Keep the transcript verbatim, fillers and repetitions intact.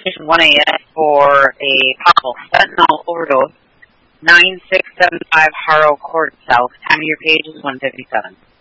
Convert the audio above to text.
one A M for a possible fentanyl overdose, nine six seven five Harrow Court South. Time of your page is one fifty-seven.